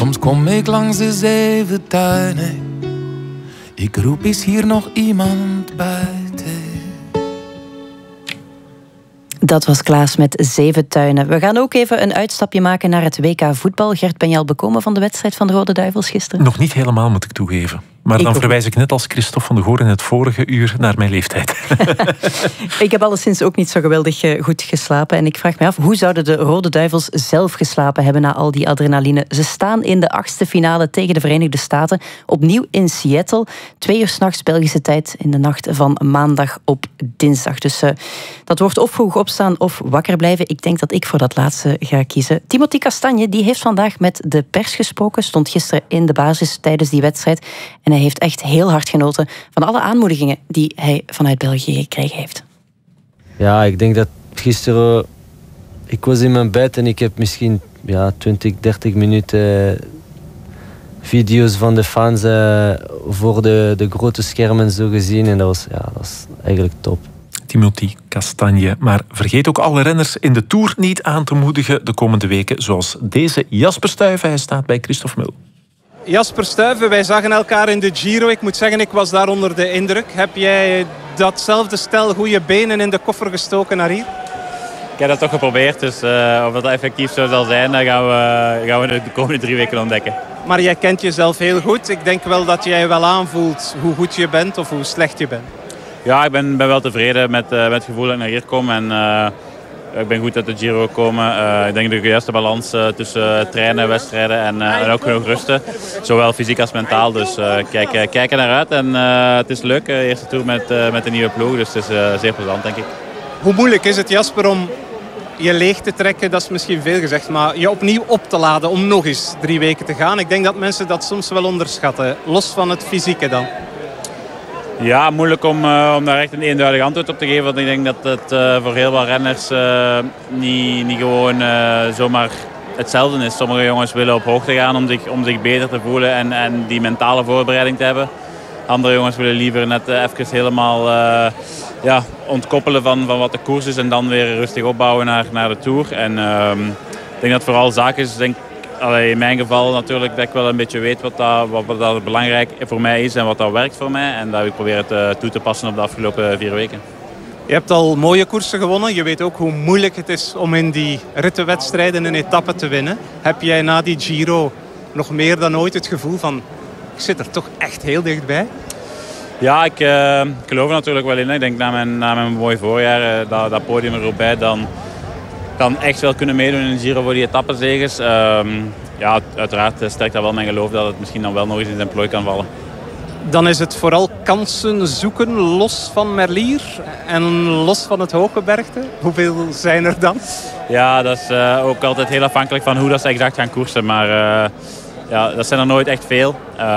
Soms kom ik langs de 7 tuinen. Ik roep, is hier nog iemand buiten? Dat was Klaas met 7 tuinen. We gaan ook even een uitstapje maken naar het WK voetbal. Gert, ben je al bekomen van de wedstrijd van de Rode Duivels gisteren? Nog niet helemaal, moet ik toegeven. Maar dan verwijs ik net als Christophe van de Goor in het vorige uur naar mijn leeftijd. Ik heb alleszins ook niet zo geweldig goed geslapen. En ik vraag me af, hoe zouden de Rode Duivels zelf geslapen hebben na al die adrenaline? Ze staan in de 8e finale tegen de Verenigde Staten. Opnieuw in Seattle. 2 uur 's nachts Belgische tijd in de nacht van maandag op dinsdag. Dus dat wordt of vroeg opstaan of wakker blijven. Ik denk dat ik voor dat laatste ga kiezen. Timothy Castagne die heeft vandaag met de pers gesproken. Stond gisteren in de basis tijdens die wedstrijd. En hij heeft echt heel hard genoten van alle aanmoedigingen die hij vanuit België gekregen heeft. Ja, ik denk dat gisteren... Ik was in mijn bed en ik heb misschien 20, 30 minuten video's van de fans voor de grote schermen zo gezien. En dat was eigenlijk top. Timothy Castagne. Maar vergeet ook alle renners in de Tour niet aan te moedigen de komende weken. Zoals deze Jasper Stuyven. Hij staat bij Christophe Mul. Jasper Stuyven, wij zagen elkaar in de Giro. Ik moet zeggen, ik was daar onder de indruk. Heb jij datzelfde stel goede benen in de koffer gestoken naar hier? Ik heb dat toch geprobeerd, dus of dat effectief zo zal zijn, dan gaan we de komende 3 weken ontdekken. Maar jij kent jezelf heel goed. Ik denk wel dat jij wel aanvoelt hoe goed je bent of hoe slecht je bent. Ja, ik ben wel tevreden met het gevoel dat ik naar hier kom. En ik ben goed uit de Giro gekomen. Ik denk de juiste balans tussen trainen, wedstrijden en ook genoeg rusten. Zowel fysiek als mentaal. Dus kijk er naar uit. En het is leuk. Eerste tour met een nieuwe ploeg. Dus het is zeer plezant, denk ik. Hoe moeilijk is het, Jasper, om je leeg te trekken? Dat is misschien veel gezegd. Maar je opnieuw op te laden om nog eens 3 weken te gaan. Ik denk dat mensen dat soms wel onderschatten. Los van het fysieke dan. Ja, moeilijk om daar echt een eenduidig antwoord op te geven. Want ik denk dat het voor heel veel renners niet gewoon zomaar hetzelfde is. Sommige jongens willen op hoogte gaan om zich beter te voelen en die mentale voorbereiding te hebben. Andere jongens willen liever net even helemaal ontkoppelen van wat de koers is en dan weer rustig opbouwen naar de Tour. En ik denk dat vooral zaken is, in mijn geval natuurlijk, dat ik wel een beetje weet wat dat belangrijk voor mij is en wat dat werkt voor mij. En dat heb ik proberen toe te passen op de afgelopen 4 weken. Je hebt al mooie koersen gewonnen. Je weet ook hoe moeilijk het is om in die rittenwedstrijden een etappe te winnen. Heb jij na die Giro nog meer dan ooit het gevoel van, ik zit er toch echt heel dichtbij? Ja, ik geloof er natuurlijk wel in. Ik denk na mijn mooi voorjaar, dat podium erbij, dan echt wel kunnen meedoen in de Giro voor die etappezeges. Uiteraard sterkt dat wel mijn geloof dat het misschien dan wel nog eens in zijn plooi kan vallen. Dan is het vooral kansen zoeken, los van Merlier en los van het Hooggebergte. Hoeveel zijn er dan? Ja, dat is ook altijd heel afhankelijk van hoe dat ze exact gaan koersen. Maar dat zijn er nooit echt veel.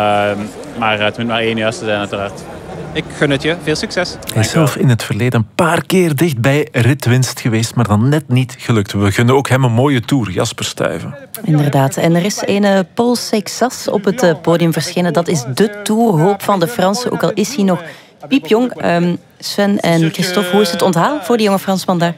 Maar het moet maar 1 juiste zijn uiteraard. Ik gun het je. Veel succes. Hij is zelf in het verleden een paar keer dicht bij ritwinst geweest, maar dan net niet gelukt. We gunnen ook hem een mooie Tour, Jasper Stuyven. Inderdaad. En er is een Paul Seixas op het podium verschenen. Dat is de toerhoop van de Fransen, ook al is hij nog piepjong. Sven en Christophe, hoe is het onthaal voor die jonge Fransman daar?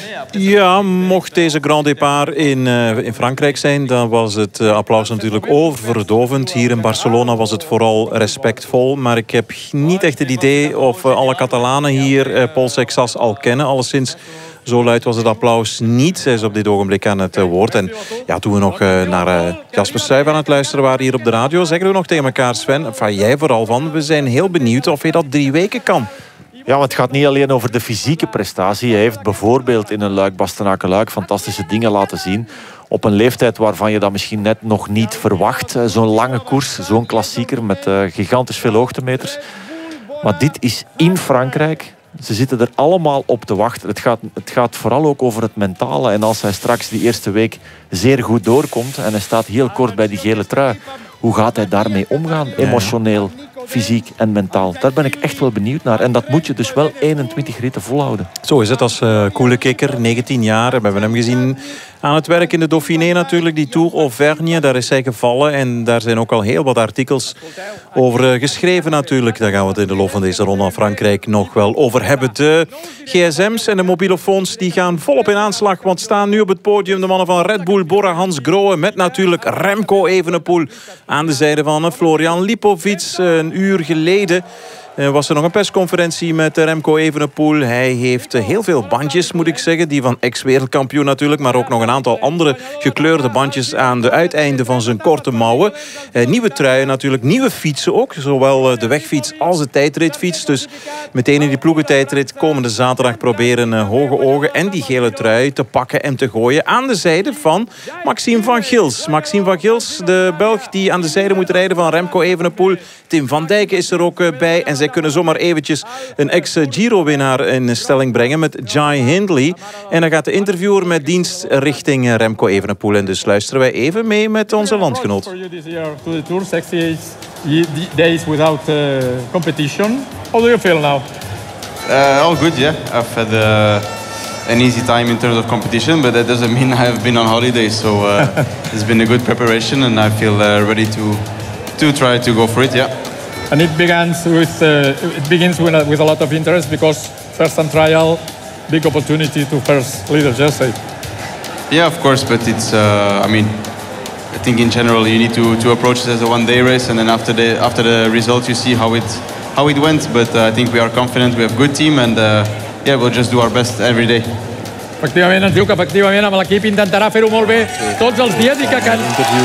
Ja, mocht deze Grand Départ in Frankrijk zijn, dan was het applaus natuurlijk overdovend. Hier in Barcelona was het vooral respectvol. Maar ik heb niet echt het idee of alle Catalanen hier Paul Seixas al kennen. Alleszins, zo luid was het applaus niet. Hij is op dit ogenblik aan het woord. En ja, toen we nog naar Jasper Stuyven aan het luisteren waren hier op de radio, zeggen we nog tegen elkaar, Sven, van jij vooral van, we zijn heel benieuwd of hij dat 3 weken kan. Ja, want het gaat niet alleen over de fysieke prestatie. Hij heeft bijvoorbeeld in een Luik-Bastenaken-Luik fantastische dingen laten zien. Op een leeftijd waarvan je dat misschien net nog niet verwacht. Zo'n lange koers, zo'n klassieker met gigantisch veel hoogtemeters. Maar dit is in Frankrijk. Ze zitten er allemaal op te wachten. Het gaat vooral ook over het mentale. En als hij straks die eerste week zeer goed doorkomt en hij staat heel kort bij die gele trui, hoe gaat hij daarmee omgaan? Emotioneel, fysiek en mentaal. Daar ben ik echt wel benieuwd naar. En dat moet je dus wel 21 ritten volhouden. Zo is het als koele kikker, 19 jaar. We hebben hem gezien aan het werk in de Dauphiné natuurlijk. Die Tour Auvergne, daar is zij gevallen. En daar zijn ook al heel wat artikels over geschreven natuurlijk. Daar gaan we het in de loop van deze Ronde van Frankrijk nog wel over hebben. De gsm's en de mobielefoons die gaan volop in aanslag. Want staan nu op het podium de mannen van Red Bull, Bora Hansgrohe. Met natuurlijk Remco Evenepoel aan de zijde van Florian Lipovic. Een uur geleden was er nog een persconferentie met Remco Evenepoel. Hij heeft heel veel bandjes, moet ik zeggen. Die van ex-wereldkampioen natuurlijk. Maar ook nog een aantal andere gekleurde bandjes aan de uiteinden van zijn korte mouwen. Nieuwe truien natuurlijk. Nieuwe fietsen ook. Zowel de wegfiets als de tijdritfiets. Dus meteen in die ploegentijdrit komende zaterdag proberen hoge ogen en die gele trui te pakken en te gooien. Aan de zijde van Maxime van Gils. Maxime van Gils, de Belg die aan de zijde moet rijden van Remco Evenepoel. Tim van Dijk is er ook bij. En zij kunnen zomaar eventjes een ex-Giro-winnaar in stelling brengen met Jai Hindley. En dan gaat de interviewer met dienst richting Remco Evenepoel. En dus luisteren wij even mee met onze landgenoot. For you this year to the Tour, 68 days without competition. How do you feel now? All good, yeah. I've had an easy time in terms of competition, but that doesn't mean I've been on holiday. So it's been a good preparation, and I feel ready to try to go for it, yeah. And it begins with a lot of interest because first time trial, big opportunity to first leader jersey. Yeah, of course, but it's I think in general you need to approach it as a one-day race, and then after the result you see how it went. But I think we are confident, we have a good team, and we'll just do our best every day. Efectivament, ens diu que efectivament amb l'equip intentarà fer-ho molt bé tots els dies i que